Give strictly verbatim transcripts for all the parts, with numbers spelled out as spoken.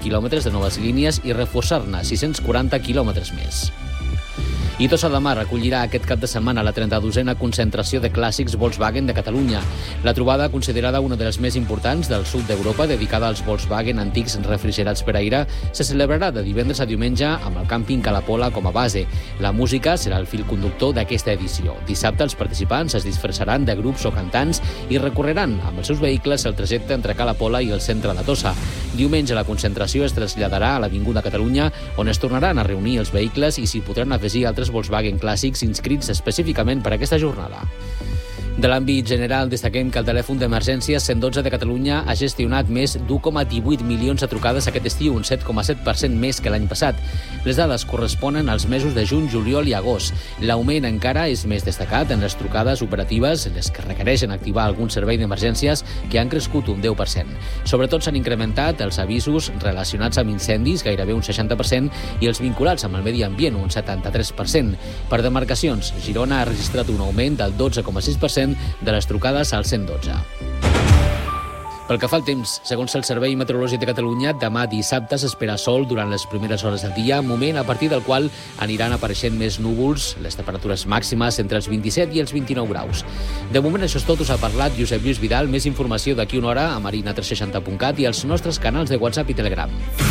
quilòmetres de noves línies i reforçar-ne sis-cents quaranta quilòmetres més. I Tossa de Mar acollirà aquest cap de setmana la trenta-dosena concentració de clàssics Volkswagen de Catalunya. La trobada, considerada una de les més importants del sud d'Europa, dedicada als Volkswagen antics refrigerats per aire, se celebrarà de divendres a diumenge amb el càmping Ca la Pola com a base. La música serà el fil conductor d'aquesta edició. Dissabte els participants es disfressaran de grups o cantants i recorreran amb els seus vehicles el trajecte entre Ca la Pola i el centre de Tossa. Diumenge la concentració es traslladarà a l'Avinguda Catalunya, on es tornaran a reunir els vehicles i s'hi podran afegir altres Volkswagen clàssics inscrits específicament per a aquesta jornada. De l'àmbit general, destaquem que el telèfon d'emergència cent dotze de Catalunya ha gestionat més d'u coma divuit milions de trucades aquest estiu, un set coma set per cent més que l'any passat. Les dades corresponen als mesos de juny, juliol i agost. L'augment encara és més destacat en les trucades operatives, les que requereixen activar algun servei d'emergències, que han crescut un deu per cent. Sobretot s'han incrementat els avisos relacionats amb incendis, gairebé un seixanta per cent, i els vinculats amb el medi ambient, un setanta-tres per cent. Per demarcacions, Girona ha registrat un augment del dotze coma sis per cent de les trucades al cent dotze. Pel que fa al temps, segons el Servei Meteorològic de Catalunya, demà dissabte s'espera sol durant les primeres hores del dia, moment a partir del qual aniran apareixent més núvols, les temperatures màximes entre els vint-i-set i els vint-i-nou graus. De moment això és tot, us ha parlat Josep Lluís Vidal. Més informació d'aquí una hora a marina tres seixanta punt cat i als nostres canals de WhatsApp i Telegram.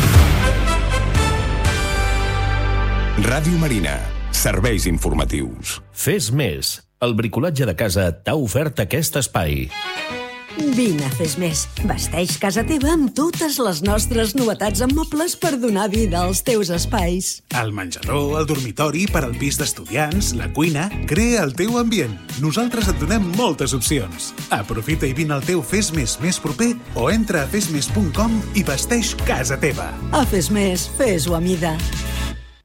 Ràdio Marina. Serveis informatius. Fes més. El bricolatge de casa t'ha ofert aquest espai. Vine a Fes Més. Vesteix casa teva amb totes les nostres novetats en mobles per donar vida als teus espais. El menjador, el dormitori, per al pis d'estudiants, la cuina... Crea el teu ambient. Nosaltres et donem moltes opcions. Aprofita i vine al teu Fes Més més proper o entra a fes més punt com i vesteix casa teva. A Fes Més, fes-ho a mida.